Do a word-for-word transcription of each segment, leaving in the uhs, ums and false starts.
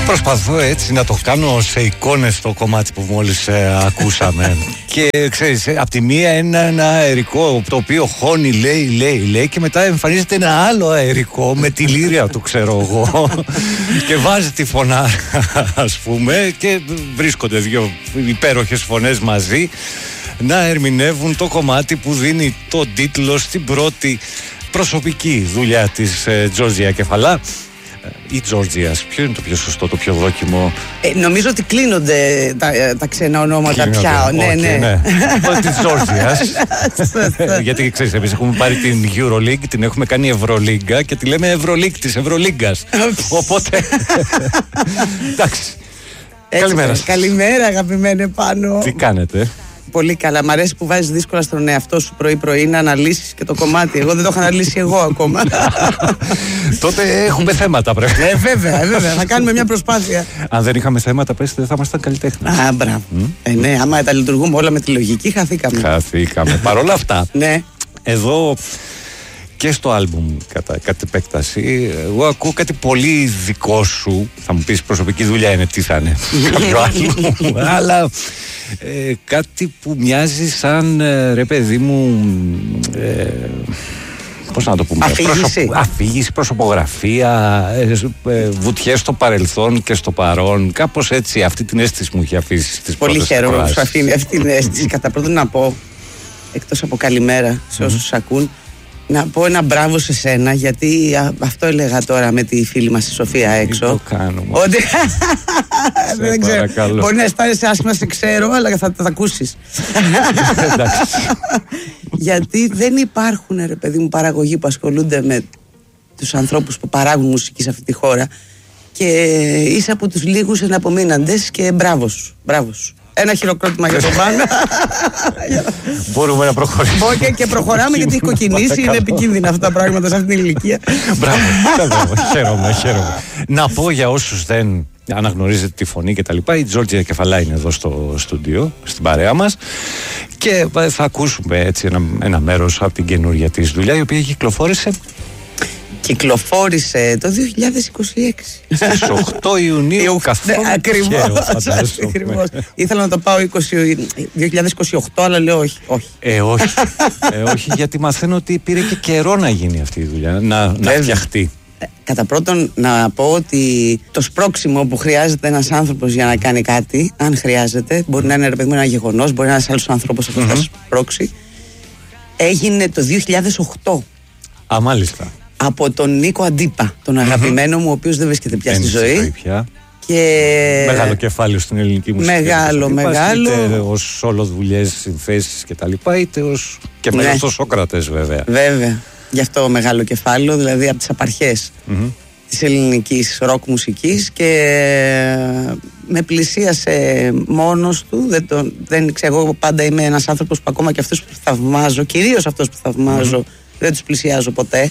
Προσπαθώ έτσι να το κάνω σε εικόνες το κομμάτι που μόλις ε, ακούσαμε. Και ξέρεις, απ' τη μία ένα, ένα αερικό το οποίο χώνει, λέει, λέει, λέει, και μετά εμφανίζεται ένα άλλο αερικό με τη λύρια του, ξέρω εγώ, και βάζει τη φωνά, ας πούμε, και βρίσκονται δύο υπέροχες φωνές μαζί να ερμηνεύουν το κομμάτι που δίνει τον τίτλο στην πρώτη προσωπική δουλειά της ε, Τζόρτζια Κεφαλά ή Τζόρτζιας. Ποιο είναι το πιο σωστό, το πιο δόκιμο? Ε, νομίζω ότι κλείνονται τα, τα ξένα ονόματα κλείνονται, πια. Ναι, okay, ναι. ναι. Τη Τζόρτζιας. Γιατί ξέρεις, εμείς έχουμε πάρει την Euroleague, την έχουμε κάνει Ευρωλίγκα και τη λέμε Ευρωλίγκ της Ευρωλίγκας. Οπότε. Εντάξει. Καλημέρα σας. Καλημέρα, αγαπημένε Πάνο. Τι κάνετε? Πολύ καλά. Μ' αρέσει που βάζεις δύσκολα στον εαυτό σου πρωί-πρωί να αναλύσεις και το κομμάτι. Εγώ δεν το έχω αναλύσει εγώ ακόμα. Τότε έχουμε θέματα, πρέπει. Ε, βέβαια, βέβαια. Θα κάνουμε μια προσπάθεια. Αν δεν είχαμε θέματα, πες, δεν θα ήμασταν καλλιτέχνες. Α, μπράβο. Mm? Ε, ναι, άμα τα λειτουργούμε όλα με τη λογική, χαθήκαμε. Χαθήκαμε. Παρ' όλα αυτά, ναι. Εδώ και στο άλμπουμ κατά, κατά επέκταση, εγώ ακούω κάτι πολύ δικό σου. Θα μου πεις προσωπική δουλειά είναι, τι θα είναι κάποιο άλμπουμ, αλλά ε, κάτι που μοιάζει σαν ε, ρε παιδί μου, ε, πώς να το πούμε, αφήγηση, προσωπ, αφήγηση προσωπογραφία, ε, ε, βουτιές στο παρελθόν και στο παρόν, κάπως έτσι. Αυτή την αίσθηση μου έχει αφήσει στις πολύ πρώτες χαίρομαι που σου ακροάσεις. αφήνει αυτή την αίσθηση. Κατά πρώτον να πω, εκτός από καλημέρα σε όσους mm-hmm. ακούν, να πω ένα μπράβο σε σένα, γιατί α, αυτό έλεγα τώρα με τη φίλη μας η Σοφία έξω. Τι το κάνουμε. Ότι δεν ξέρω. Μπορεί να αισθάνεσαι άσχημα, σε ξέρω, αλλά θα τα ακούσεις. Γιατί δεν υπάρχουν, ρε παιδί μου, παραγωγοί που ασχολούνται με τους ανθρώπους που παράγουν μουσική σε αυτή τη χώρα, και είσαι από τους λίγους εναπομείναντες, και μπράβο σου. Μπράβο σου. Ένα χειροκρότημα για τον Πάνο. Μπορούμε να προχωρήσουμε. Όχι, και προχωράμε, γιατί έχει κοκκινήσει. Είναι επικίνδυνα αυτά τα πράγματα σε αυτή την ηλικία. Μπράβο, χαίρομαι, χαίρομαι. Να πω για όσους δεν αναγνωρίζετε τη φωνή και τα λοιπά, η Τζόρτζια Κεφαλά είναι εδώ στο στούντιο, στην παρέα μας, και θα ακούσουμε έτσι ένα, ένα μέρος από την καινούργια της δουλειά, η οποία κυκλοφόρησε. Κυκλοφόρησε το δύο χιλιάδες είκοσι έξι. Στις οκτώ Ιουνίου, καθόλου ακριβώς. Ήθελα να το πάω δύο χιλιάδες είκοσι οκτώ, αλλά λέω όχι. όχι. Ε, όχι. ε, όχι, γιατί μαθαίνω ότι πήρε και καιρό να γίνει αυτή η δουλειά, να, να φτιαχτεί. Κατά πρώτον, να πω ότι το σπρώξιμο που χρειάζεται ένας άνθρωπος για να κάνει κάτι, αν χρειάζεται, μπορεί να είναι, ρε παιδί μου, ένα γεγονός, μπορεί να είναι ένας άλλος άνθρωπος αυτός mm-hmm. θα σπρώξει, έγινε το δύο χιλιάδες οκτώ. Α, μάλιστα. Από τον Νίκο Αντίπα, τον αγαπημένο mm-hmm. μου, ο οποίος δεν βρίσκεται πια στη ζωή. Πια. Και... Μεγάλο κεφάλαιο στην ελληνική μουσική. Μεγάλο, μεγάλο. Είτε ως όλο δουλειές, συνθέσεις και τα λοιπά, είτε ως και μέρος ναι. στο Σόκρατες, βέβαια. Βέβαια. Γι' αυτό μεγάλο κεφάλαιο, δηλαδή από τις απαρχές mm-hmm. της ελληνικής ροκ μουσικής, και με πλησίασε μόνος του. Δεν, τον, δεν ξέρω, εγώ πάντα είμαι ένας άνθρωπος που ακόμα και αυτούς που θαυμάζω, κυρίως αυτούς που θαυμάζω, mm-hmm. δεν τους πλησιάζω ποτέ.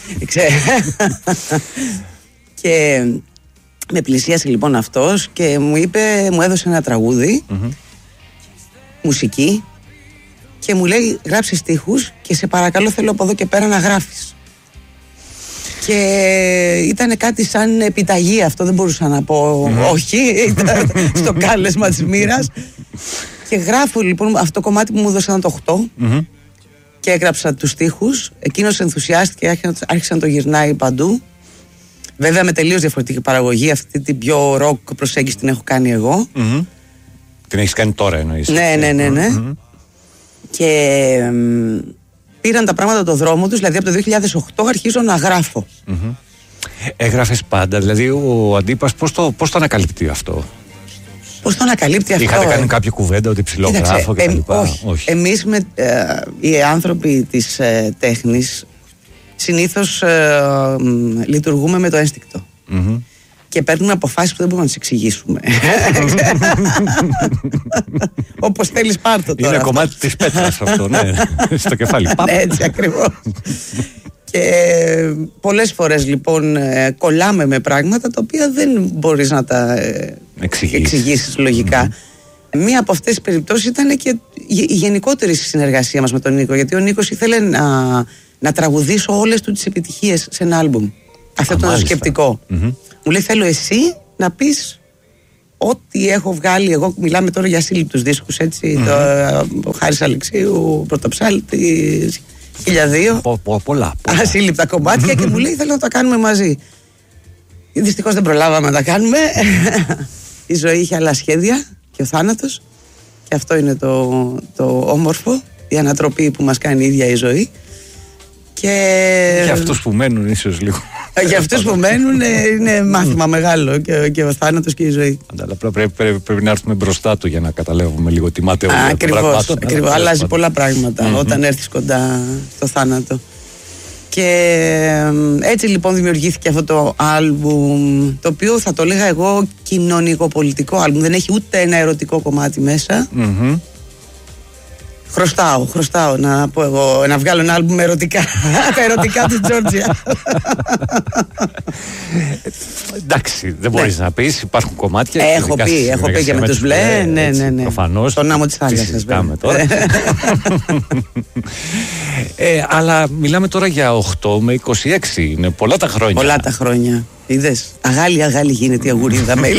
Και με πλησίασε λοιπόν αυτός και μου είπε, μου έδωσε ένα τραγούδι, mm-hmm. μουσική, και μου λέει γράψε στίχους και σε παρακαλώ θέλω από εδώ και πέρα να γράφεις. Και ήταν κάτι σαν επιταγή αυτό, δεν μπορούσα να πω mm-hmm. όχι, ήταν στο κάλεσμα της μοίρας. Και γράφω λοιπόν αυτό το κομμάτι που μου έδωσαν το οκτώ mm-hmm. και έγραψα τους στίχους. Εκείνος ενθουσιάστηκε, άρχισε να το γυρνάει παντού. Βέβαια με τελείως διαφορετική παραγωγή, αυτή την πιο ροκ προσέγγιση την έχω κάνει εγώ. Mm-hmm. Την έχεις κάνει τώρα εννοείς? Ναι, ναι, ναι, ναι. Mm-hmm. Και μ, πήραν τα πράγματα το δρόμο τους, δηλαδή από το δύο χιλιάδες οκτώ αρχίζω να γράφω. Mm-hmm. Έγραφες πάντα, δηλαδή ο Αντίπας πώς το, πώς το ανακαλύπτει αυτό? Πώς το ανακαλύπτει αυτό? Είχατε κάνει κάποια κουβέντα ότι ψιλογράφω και τα λοιπά? Όχι. όχι. Εμείς με, ε, οι άνθρωποι της ε, τέχνης συνήθως ε, ε, λειτουργούμε με το ένστικτο. Mm-hmm. Και παίρνουμε αποφάσεις που δεν μπορούμε να τις εξηγήσουμε. Όπως θέλεις πάρτο τώρα. Είναι αυτό. Κομμάτι της πέτρας αυτό, ναι. Στο κεφάλι. Ναι, έτσι ακριβώς. Και πολλές φορές λοιπόν κολλάμε με πράγματα τα οποία δεν μπορείς να τα εξηγήσεις λογικά. Mm-hmm. Μία από αυτές τις περιπτώσεις ήταν και η γενικότερη συνεργασία μας με τον Νίκο, γιατί ο Νίκος ήθελε να, να τραγουδήσω όλες του τις επιτυχίες σε ένα άλμπουμ. Αυτό ήταν το σκεπτικό. Mm-hmm. Μου λέει θέλω εσύ να πεις ό,τι έχω βγάλει. Εγώ μιλάμε τώρα για ασύλληπτους δίσκους, έτσι. Mm-hmm. Το, ο Χάρης Αλεξίου, Πρωτοψάλτης, χίλια δύο. Πο, πο, πολλά, πολλά. Ασύλληπτα κομμάτια και μου λέει θέλω να τα κάνουμε μαζί. Δυστυχώς δεν προλάβαμε να τα κάνουμε. Η ζωή είχε άλλα σχέδια και ο θάνατος. Και αυτό είναι το, το όμορφο, η ανατροπή που μας κάνει η ίδια η ζωή. Και για αυτούς που μένουν ίσως λίγο. Για αυτούς που μένουν είναι μάθημα μεγάλο και, και ο θάνατος και η ζωή. Αλλά πρέπει, πρέπει, πρέπει να έρθουμε μπροστά του για να καταλάβουμε λίγο τη ματαιότητα. Ακριβώς, ακριβώς. Αλλάζει πολλά πράγματα mm-hmm. όταν έρθεις κοντά στο θάνατο. Και έτσι λοιπόν δημιουργήθηκε αυτό το άλμπουμ, το οποίο θα το λέγα εγώ κοινωνικοπολιτικό άλμπουμ. Δεν έχει ούτε ένα ερωτικό κομμάτι μέσα. Mm-hmm. Χρωστάω, χρωστάω να πω εγώ, να βγάλω ένα άλμπουμ ερωτικά. Τα ερωτικά της Τζόρτζια. Εντάξει, δεν μπορείς να πεις, υπάρχουν κομμάτια. Έχω πει, έχω πει και με τους Μπλε. Ναι, ναι, ναι. Προφανώς. Τον άμμο της θάλασσας. Αλλά μιλάμε τώρα για οκτώ με είκοσι έξι, είναι πολλά τα χρόνια. Πολλά τα χρόνια. Είδες, αγάλη αγάλη γίνεται η αγουρίδα με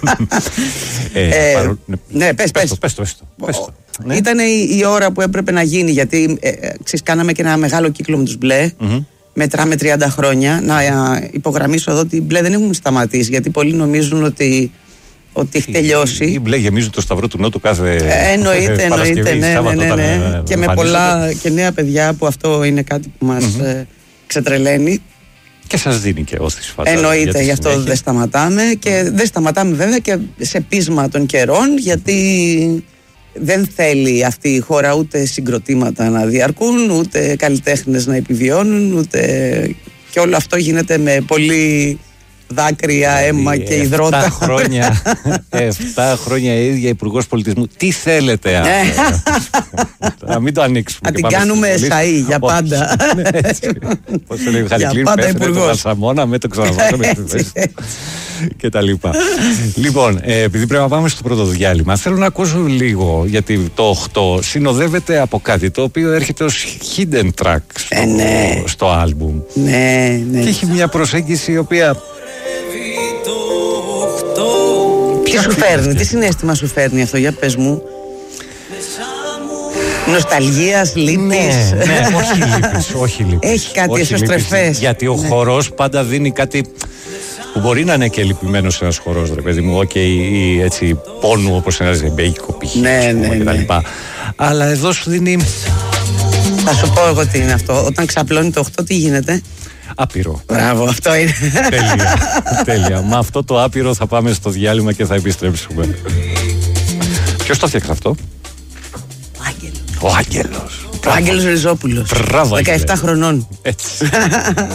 Ναι, πες, πες. Πες το, πες το. Ναι. Ήταν η, η ώρα που έπρεπε να γίνει, γιατί ε, ξέρεις, κάναμε και ένα μεγάλο κύκλο με τους Μπλε. Mm-hmm. Μετράμε τριάντα χρόνια. Να ε, υπογραμμίσω εδώ ότι οι Μπλε δεν έχουν σταματήσει, γιατί πολλοί νομίζουν ότι, ότι έχει τελειώσει. Οι Μπλε γεμίζουν το Σταυρό του Νότου κάθε ε, εννοείται, εννοείται, ναι, ναι, ναι, ναι, ναι. Και με πολλά και νέα παιδιά, που αυτό είναι κάτι που μας mm-hmm. ε, ξετρελαίνει. Και σας δίνει και όθηση, φαντάζομαι. Εννοείται, γι' αυτό δεν σταματάμε. Και mm. δεν σταματάμε βέβαια και σε πείσμα των καιρών, γιατί δεν θέλει αυτή η χώρα ούτε συγκροτήματα να διαρκούν, ούτε καλλιτέχνες να επιβιώνουν, ούτε... και όλο αυτό γίνεται με πολύ δάκρυα, αίμα και υδρότα. Εφτά χρόνια, εφτά χρόνια η ίδια Υπουργός Πολιτισμού. Τι θέλετε αυτό? Να μην το ανοίξουμε. Να την κάνουμε σαΐ για πάντα. Πώς το λέει ο Χαλικλίν, πέφτει το Βαρσαμόνα με το ξαναβάζουμε και τα λοιπά. Λοιπόν, επειδή πρέπει να πάμε στο πρώτο διάλειμμα, θέλω να ακούσω λίγο, γιατί το οκτώ συνοδεύεται από κάτι το οποίο έρχεται ως hidden track στο άλμπουμ. Ναι, ναι. Και έχει μια προσέγγιση η οποία... Τι σου φέρνει, τι συναίσθημα σου φέρνει αυτό, για πες μου? Νοσταλγίας, λύπης? Ναι, ναι, όχι λύπης, όχι λύπης. Έχει κάτι εσωστρεφές. Γιατί ο ναι. χορός πάντα δίνει κάτι που μπορεί να είναι και λυπημένος ένας χορός, ρε παιδί μου, okay, ή έτσι πόνου, όπως ένας ζεμπέικο π.χ. Ναι, ναι, ναι. κτλ. Αλλά εδώ σου δίνει... Θα σου πω εγώ τι είναι αυτό. Όταν ξαπλώνει το οκτώ, τι γίνεται? Άπειρο. Μπράβο, αυτό είναι. Τέλεια, τέλεια. Με αυτό το άπειρο θα πάμε στο διάλειμμα και θα επιστρέψουμε. Ποιος το φτιάξε αυτό? Ο Άγγελος. Ο Άγγελος. Ο Άγγελος Ριζόπουλος. Μπράβο, δεκαεπτά χρονών. Έτσι.